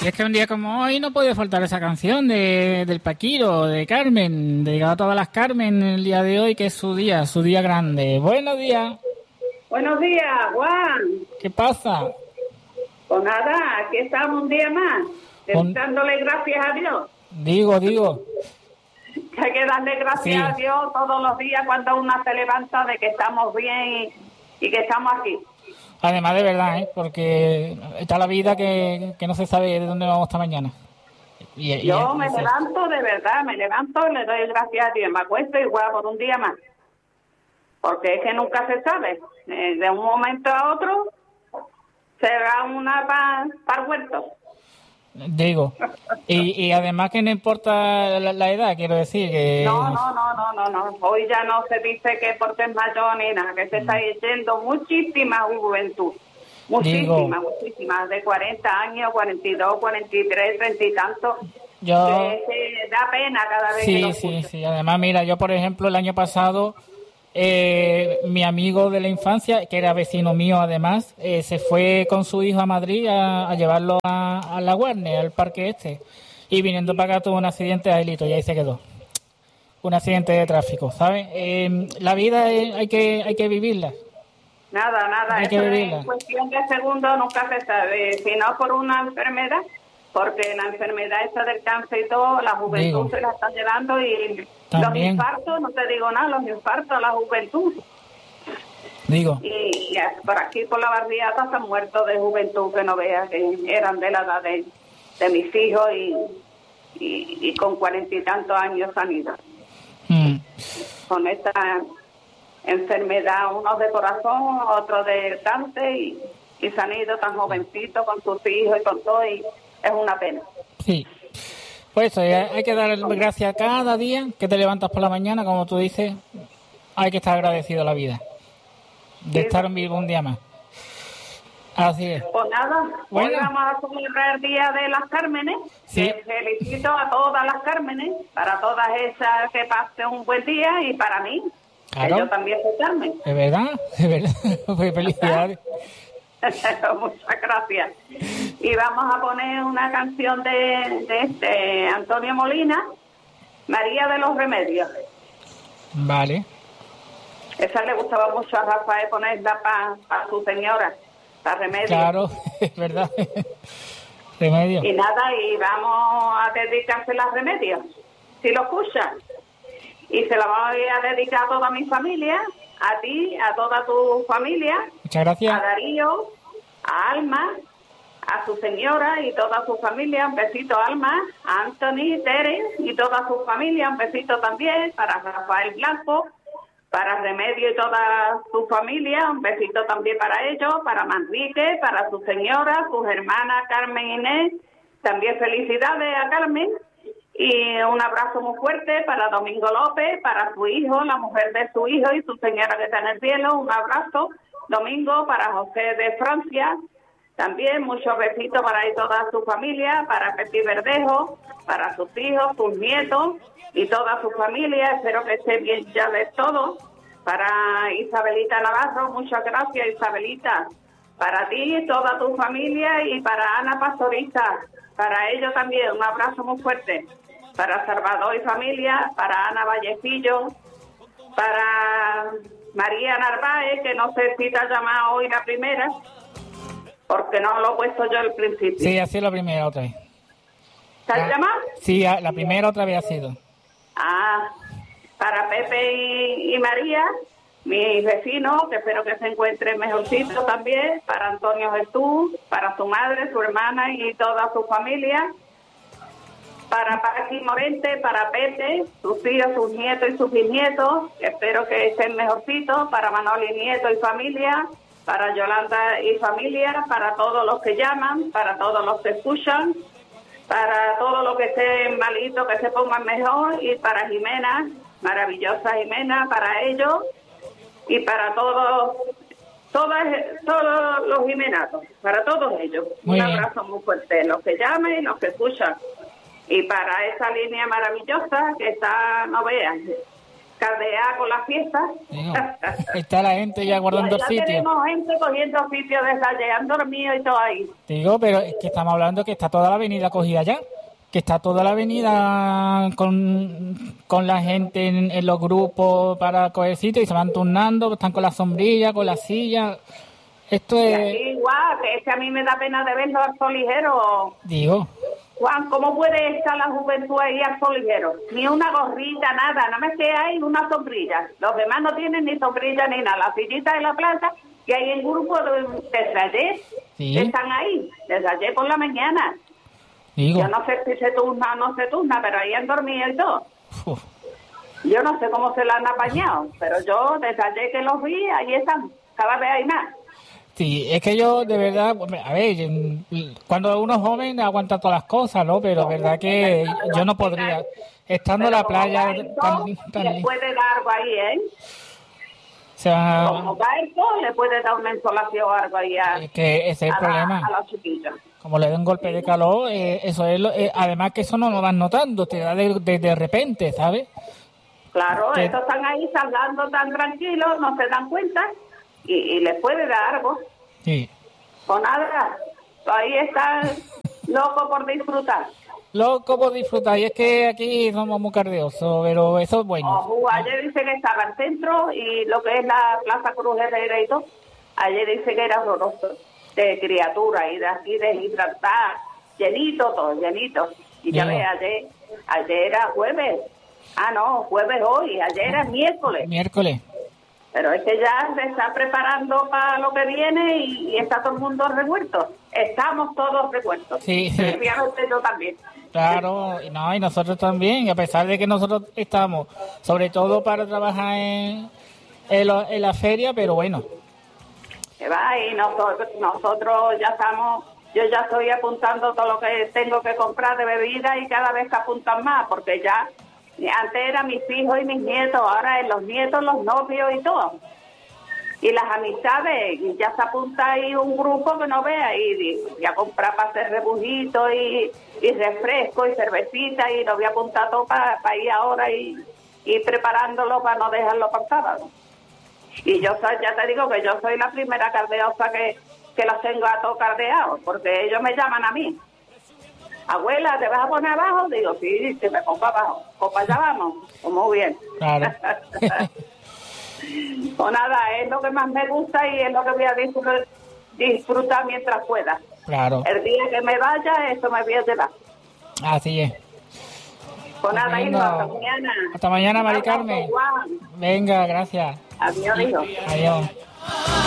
Y es que un día como hoy no puede faltar esa canción del Paquiro, de Carmen, dedicada a todas las Carmen en el día de hoy, que es su día grande. Buenos días. Buenos días, Juan. ¿Qué pasa? Pues nada, aquí estamos un día más, dándole gracias a Dios. Digo. Que hay que darle gracias a Dios todos los días cuando uno se levanta de que estamos bien y que estamos aquí. Además, de verdad, porque está la vida que no se sabe de dónde vamos esta mañana. Yo me levanto, de verdad, y le doy gracias a Dios. Me acuesto igual por un día más. Porque es que nunca se sabe. De un momento a otro se va una para el huerto. Digo. Y además que no importa la edad, quiero decir que... No. Hoy ya no se dice que portes mayor ni nada, que se está yendo muchísima juventud. Muchísima, de 40 años, 42, 43, 30 y tantos. Que da pena cada vez que lo escucho. Sí. Además, mira, yo, por ejemplo, el año pasado, mi amigo de la infancia, que era vecino mío además, se fue con su hijo a Madrid a llevarlo a la Warner, al parque este. Y viniendo para acá tuvo un accidente de Ailito y ahí se quedó. Un accidente de tráfico, ¿sabes? La vida hay que vivirla. Nada, eso es cuestión de segundos, nunca se sabe. Si no por una enfermedad, porque la enfermedad esa del cáncer y todo, la juventud se la está llevando y también. Los infartos, no te digo nada, los infartos, la juventud. Y por aquí, por la barriada, se han muerto de juventud, que no veas, que eran de la edad de mis hijos y con 40 y tantos años han ido. Con esta enfermedad, unos de corazón, otros de cáncer y se han ido tan jovencitos con sus hijos y con todo, y es una pena. Sí, pues hay que dar gracias cada día que te levantas por la mañana, como tú dices, hay que estar agradecido a la vida de estar vivo un día más. Así es. Pues nada, hoy vamos a celebrar el Día de las Cármenes. Sí. Felicito a todas las Cármenes, para todas esas que pasen un buen día y para mí, claro. Que yo también soy Carmen. ¿Es verdad? Pues felicidades. Muchas gracias. Y vamos a poner una canción de Antonio Molina, María de los Remedios. Vale. Esa le gustaba mucho a Rafael ponerla para su señora. Remedios. Claro, es verdad. Remedios. Y nada, y vamos a dedicársela a Remedios, si lo escuchas. Y se la voy a dedicar a toda mi familia, a ti, a toda tu familia. Muchas gracias. A Darío, a Alma, a su señora y toda su familia. Un besito, Alma, a Anthony, Tere y toda su familia. Un besito también para Rafael Blanco, para Remedio y toda su familia, un besito también para ellos, para Manrique, para su señora, sus hermanas Carmen e Inés, también felicidades a Carmen, y un abrazo muy fuerte para Domingo López, para su hijo, la mujer de su hijo y su señora que está en el cielo, un abrazo, Domingo, para José de Francia, también muchos besitos para toda su familia, para Pepi Verdejo, para sus hijos, sus nietos y toda su familia, espero que esté bien ya de todo. Para Isabelita Navarro, muchas gracias, Isabelita. Para ti, toda tu familia, y para Ana Pastorista, para ellos también, un abrazo muy fuerte. Para Salvador y familia, para Ana Vallecillo, para María Narváez, que no sé si te ha llamado hoy la primera, porque no lo he puesto yo al principio. Sí, ha sido la primera otra vez. ¿Te has llamado? Sí, la primera otra vez ha sido. Para Pepe y María, mis vecinos, que espero que se encuentren mejorcito también, para Antonio Jesús, para su madre, su hermana y toda su familia, para Paqui Morente, para Pepe, sus hijos, sus nietos y sus bisnietos, que espero que estén mejorcitos, para Manoli Nieto y familia, para Yolanda y familia, para todos los que llaman, para todos los que escuchan, para todos los que estén malitos, que se pongan mejor, y para Jimena, maravillosa Jimena, para ellos, y para todos los jimenatos, para todos ellos. Un abrazo muy fuerte, los que llamen y los que escuchan. Y para esa línea maravillosa que está, no vean, caldear con las fiestas. Digo, está la gente ya guardando el Ya sitio. tenemos gente cogiendo sitio de esa, han dormido y todo ahí. Digo, pero es que estamos hablando que está toda la avenida cogida ya. Que está toda la avenida con la gente en los grupos para coger sitio y se van turnando, están con la sombrilla, con la silla. Esto Y es... aquí igual, que es que a mí me da pena de verlo al sol ligero. Digo, Juan, ¿cómo puede estar la juventud ahí al sol ligero? Ni una gorrita, nada más que hay una sombrilla. Los demás no tienen ni sombrilla ni nada. La sillita de la plaza, que hay en grupo desde ayer, ¿sí? están ahí, desde ayer por la mañana. Digo, Yo no sé si se turna o no se turna, pero ahí han dormido y todo. uf, Yo no sé cómo se la han apañado, pero yo desde ayer que los vi, ahí están, cada vez hay más. sí, es que yo de verdad, a ver, cuando uno es joven aguanta todas las cosas, ¿no? Pero verdad que yo no podría, estando en la playa le puede dar algo ahí, ¿eh? o sea, Como va el sol, le puede dar una insolación o algo ahí es que ese es el problema. a los chiquillos. Como le da un golpe de calor, eso es además que eso no lo vas notando, te da de repente, ¿sabes? Claro, Que- estos están ahí salgando tan tranquilos, no se dan cuenta y les puede dar algo. Sí. O nada, ahí están locos por disfrutar. Loco por disfrutar, y es que aquí somos muy cardiosos, pero eso es bueno. Ojo, ayer dice que estaba el centro y lo que es la Plaza Cruz Herrera y todo, ayer dice que era horroroso, de criaturas y de aquí deshidratar, llenito todo, llenito. Y ya Bien. ves, ayer era jueves. Ah, no, jueves hoy, ayer era miércoles. Miércoles. Pero es que ya se está preparando para lo que viene y está todo el mundo revuelto. Estamos todos revueltos. Sí. Previamente yo también. Claro, y nosotros también, a pesar de que nosotros estamos, sobre todo para trabajar en la feria, pero bueno. Que va, y nosotros ya estamos, yo ya estoy apuntando todo lo que tengo que comprar de bebida y cada vez que apuntan más, porque ya antes eran mis hijos y mis nietos, ahora es los nietos, los novios y todo. Y las amistades, y ya se apunta ahí un grupo que no vea, y voy a comprar para hacer rebujitos y refresco y cervecita, y lo voy a apuntar todo para ir ahora y preparándolo para no dejarlo para sábado. Y yo ya te digo que yo soy la primera cardeosa que los tengo a todos cardeados, porque ellos me llaman a mí. Abuela, ¿te vas a poner abajo? Digo, sí, me pongo abajo. Pues para allá vamos. Pues muy bien. Claro. Pues nada, es lo que más me gusta y es lo que voy a disfrutar mientras pueda. Claro. El día que me vaya, eso me voy a llevar. Así es. Pues nada, Bueno, hijo, hasta mañana. hasta mañana, Mari Un abrazo, Carmen. Juan. Venga, gracias. Adiós, hijo. Adiós.